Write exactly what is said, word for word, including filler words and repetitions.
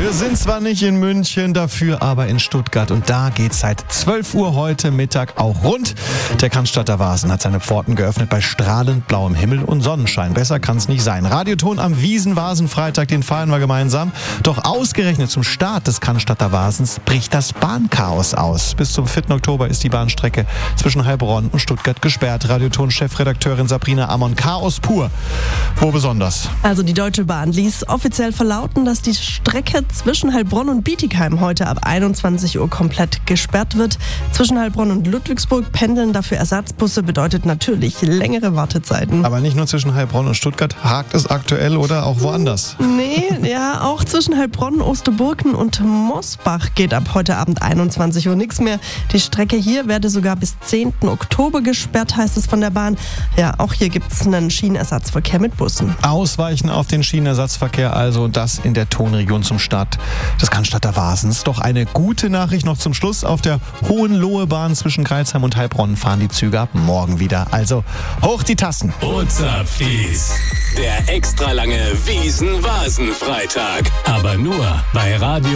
Wir sind zwar nicht in München, dafür aber in Stuttgart. Und da geht seit zwölf Uhr heute Mittag auch rund. Der Cannstatter Wasen hat seine Pforten geöffnet bei strahlend blauem Himmel und Sonnenschein. Besser kann es nicht sein. Radioton am Wiesen-Vasen-Freitag, den feiern wir gemeinsam. Doch ausgerechnet zum Start des Cannstatter Wasens bricht das Bahnchaos aus. Bis zum vierten Oktober ist die Bahnstrecke zwischen Heilbronn und Stuttgart gesperrt. Radioton-Chefredakteurin Sabrina Amon. Chaos pur. Wo besonders? Also die Deutsche Bahn ließ offiziell verlauten, dass die Strecke zwischen Heilbronn und Bietigheim heute ab einundzwanzig Uhr komplett gesperrt wird. Zwischen Heilbronn und Ludwigsburg pendeln dafür Ersatzbusse, bedeutet natürlich längere Wartezeiten. Aber nicht nur zwischen Heilbronn und Stuttgart, hakt es aktuell oder auch woanders? Nee, ja, auch zwischen Heilbronn, Osterburken und Mosbach geht ab heute Abend einundzwanzig Uhr nichts mehr. Die Strecke hier werde sogar bis zehnten Oktober gesperrt, heißt es von der Bahn. Ja, auch hier gibt es einen Schienenersatzverkehr mit Bussen. Ausweichen auf den Schienenersatzverkehr, also das in der Tonregion zum Start des Cannstatter Wasens. Doch eine gute Nachricht noch zum Schluss. Auf der Hohenlohe-Bahn zwischen Crailsheim und Heilbronn fahren die Züge ab morgen wieder. Also hoch die Tassen. Ozerbfies. Der extra lange Wiesen-Vasen-Freitag. Aber nur bei Radio